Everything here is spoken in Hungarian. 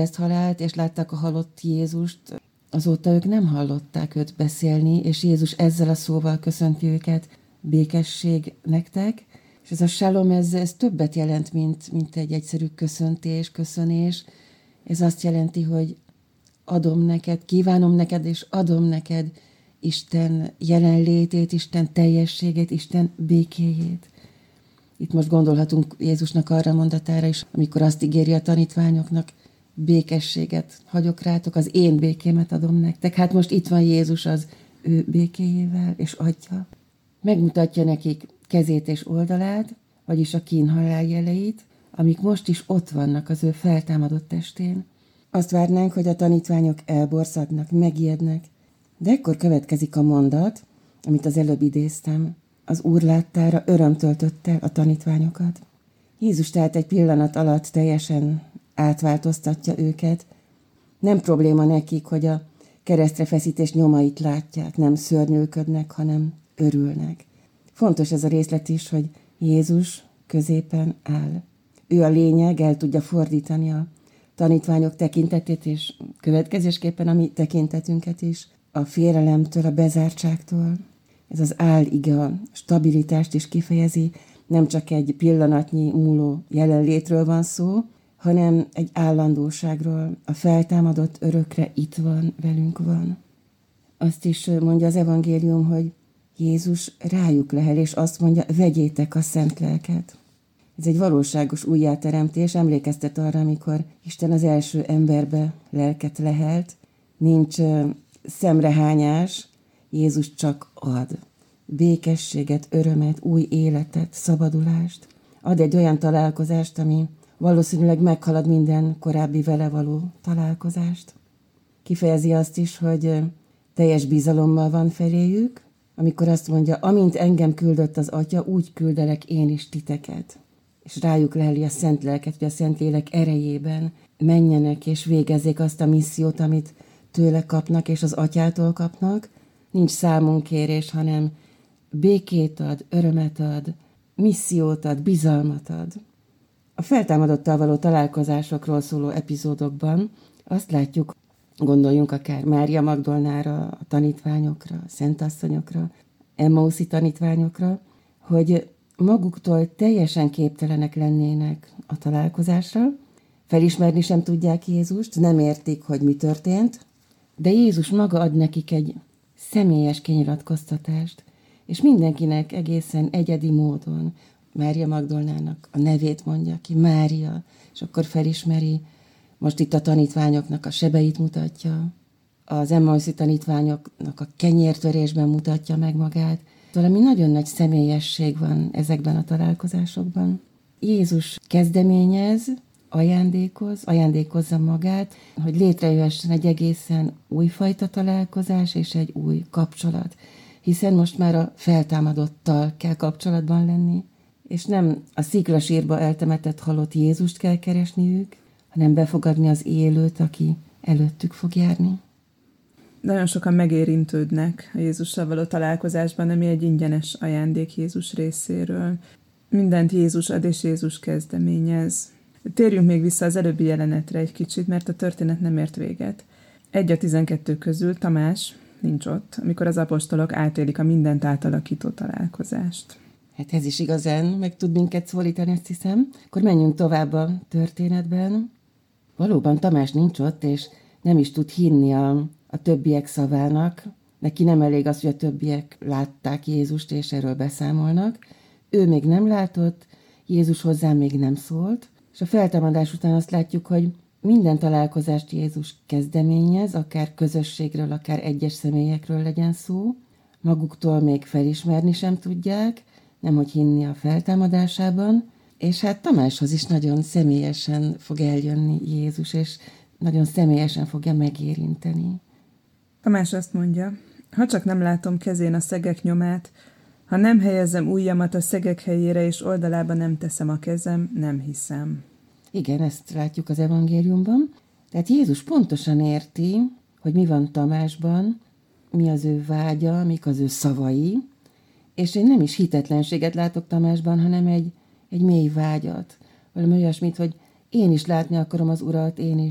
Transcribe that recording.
ezt halált, és látták a halott Jézust, azóta ők nem hallották őt beszélni, és Jézus ezzel a szóval köszönti őket, békesség nektek, és ez a shalom, ez többet jelent, mint egy egyszerű köszönés. Ez azt jelenti, hogy adom neked, kívánom neked, és adom neked Isten jelenlétét, Isten teljességét, Isten békéjét. Itt most gondolhatunk Jézusnak arra mondatára is, amikor azt ígéri a tanítványoknak, békességet hagyok rátok, az én békémet adom nektek. Hát most itt van Jézus az ő békéjével, és adja. Megmutatja nekik kezét és oldalát, vagyis a kínhalál jeleit, amik most is ott vannak az ő feltámadott testén. Azt várnánk, hogy a tanítványok elborzadnak, megijednek, de ekkor következik a mondat, amit az előbb idéztem. Az Úr láttára öröm töltötte a tanítványokat. Jézus tehát egy pillanat alatt teljesen átváltoztatja őket. Nem probléma nekik, hogy a keresztre feszítés nyomait látják, nem szörnyűködnek, hanem örülnek. Fontos ez a részlet is, hogy Jézus középen áll. Ő a lényeg, el tudja fordítani a tanítványok tekintetét, és következésképpen a mi tekintetünket is, a félelemtől, a bezártságtól. Ez az ige a stabilitást is kifejezi, nem csak egy pillanatnyi múló jelenlétről van szó, hanem egy állandóságról, a feltámadott örökre itt van, velünk van. Azt is mondja az evangélium, hogy Jézus rájuk lehel, és azt mondja, vegyétek a szent lelket. Ez egy valóságos újjáteremtés, emlékeztet arra, amikor Isten az első emberbe lelket lehelt, nincs szemrehányás, Jézus csak ad. Békességet, örömet, új életet, szabadulást. Ad egy olyan találkozást, ami valószínűleg meghalad minden korábbi vele való találkozást. Kifejezi azt is, hogy teljes bizalommal van feléjük, amikor azt mondja, amint engem küldött az Atya, úgy küldelek én is titeket. És rájuk leheli a szent lelket, hogy a szent lélek erejében menjenek és végezzék azt a missziót, amit tőle kapnak és az Atyától kapnak. Nincs számunkérés, hanem békét ad, örömet ad, missziót ad, bizalmat ad. A feltámadottal való találkozásokról szóló epizódokban azt látjuk, gondoljunk akár Mária Magdolnára, a tanítványokra, a szentasszonyokra, Emmauszi tanítványokra, hogy maguktól teljesen képtelenek lennének a találkozásra, felismerni sem tudják Jézust, nem értik, hogy mi történt, de Jézus maga ad nekik egy személyes kinyilatkoztatást, és mindenkinek egészen egyedi módon Mária Magdolnának a nevét mondja ki, Mária, és akkor felismeri, most itt a tanítványoknak a sebeit mutatja, az Emmauszi tanítványoknak a kenyértörésben mutatja meg magát. Valami nagyon nagy személyesség van ezekben a találkozásokban. Jézus kezdeményez, ajándékozza magát, hogy létrejöhessen egy egészen újfajta találkozás és egy új kapcsolat. Hiszen most már a feltámadottal kell kapcsolatban lenni, és nem a sziklasírba eltemetett halott Jézust kell keresniük, hanem befogadni az élőt, aki előttük fog járni. Nagyon sokan megérintődnek a Jézussal való találkozásban, ami egy ingyenes ajándék Jézus részéről. Mindent Jézus ad, és Jézus kezdeményez. Térjünk még vissza az előbbi jelenetre egy kicsit, mert a történet nem ért véget. 1-12 közül Tamás nincs ott, amikor az apostolok átélik a mindent átalakító találkozást. Hát ez is igazán meg tud minket szólítani, azt hiszem. Akkor menjünk tovább a történetben. Valóban Tamás nincs ott, és nem is tud hinni a többiek szavának. Neki nem elég az, hogy a többiek látták Jézust, és erről beszámolnak. Ő még nem látott, Jézus hozzá még nem szólt, és a feltámadás után azt látjuk, hogy minden találkozást Jézus kezdeményez, akár közösségről, akár egyes személyekről legyen szó. Maguktól még felismerni sem tudják, nemhogy hinni a feltámadásában, és hát Tamáshoz is nagyon személyesen fog eljönni Jézus, és nagyon személyesen fogja megérinteni. Tamás azt mondja, ha csak nem látom kezén a szegek nyomát, ha nem helyezzem ujjamat a szegek helyére, és oldalába nem teszem a kezem, nem hiszem. Igen, ezt látjuk az evangéliumban. Tehát Jézus pontosan érti, hogy mi van Tamásban, mi az ő vágya, mik az ő szavai, és én nem is hitetlenséget látok Tamásban, hanem egy mély vágyat. Valami olyasmit, hogy én is látni akarom az Urat, én is